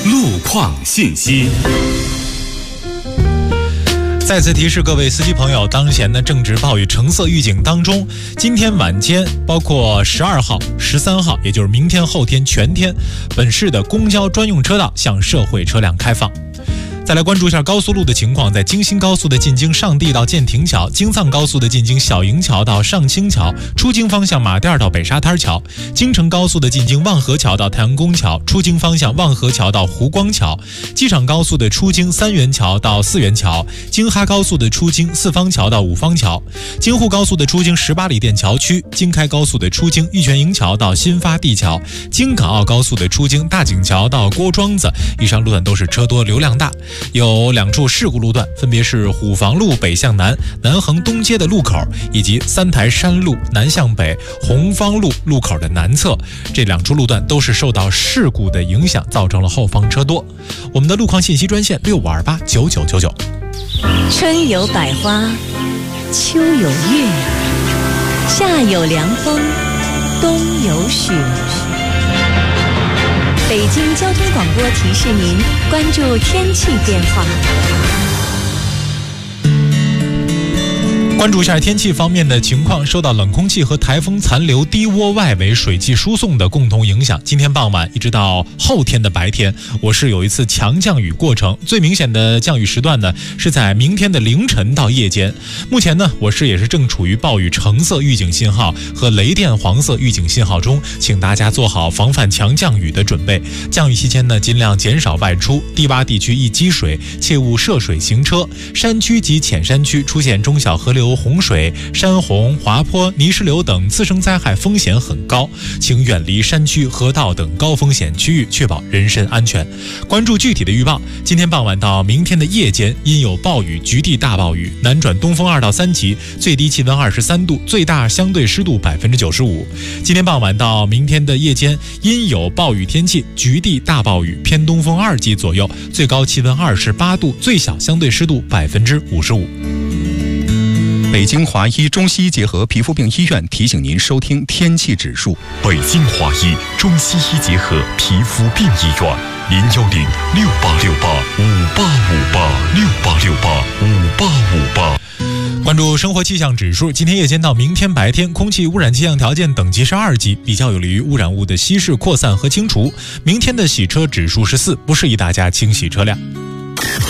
路况信息。 再次提示各位司机朋友，当前呢正值暴雨橙色预警当中。今天晚间，包括12号、13号，也就是明天、后天全天，本市的公交专用车道向社会车辆开放。再来关注一下高速路的情况，在京新高速的进京上地到建亭桥，京藏高速的进京小营桥到上清桥，出京方向马甸到北沙滩桥，京承高速的进京望河桥到太阳宫桥，出京方向望河桥到湖光桥，机场高速的出京三元桥到四元桥，京哈高速的出京四方桥到五方桥，京沪高速的出京18里店桥区，京开高速的出京玉泉营桥到新发地桥，京港澳高速的出京大井桥到郭庄子。以上路段都是车多流量大。有2处事故路段，分别是虎房路北向南南横东街的路口，以及三台山路南向北红方路路口的南侧。这2处路段都是受到事故的影响，造成了后方车多。我们的路况信息专线65289999。 春有百花，秋有月，夏有凉风，冬有雪。北京交通广播提示您关注天气变化。 关注一下天气方面的情况，受到冷空气和台风残留低涡外围水汽输送的共同影响，今天傍晚一直到后天的白天，我市有一次强降雨过程。最明显的降雨时段呢，是在明天的凌晨到夜间。目前呢，我市也是正处于暴雨橙色预警信号和雷电黄色预警信号中，请大家做好防范强降雨的准备。降雨期间呢，尽量减少外出，低洼地区易积水，切勿涉水行车。山区及浅山区出现中小河流洪水、山洪、滑坡、泥石流等次生灾害风险很高，请远离山区、河道等高风险区域，确保人身安全。关注具体的预报，今天傍晚到明天的夜间阴有暴雨，局地大暴雨，南转东风2到3级，最低气温23度，最大相对湿度95%。今天傍晚到明天的夜间阴有暴雨天气，局地大暴雨，偏东风2级左右，最高气温28度，最小相对湿度55%。 北京华医中西医结合皮肤病医院提醒您收听天气指数。 北京华医中西医结合皮肤病医院，0106868585858，668685858。 关注生活气象指数，今天夜间到明天白天，空气污染气象条件等级是2级，比较有利于污染物的稀释、扩散和清除。明天的洗车指数是4，不适宜大家清洗车辆。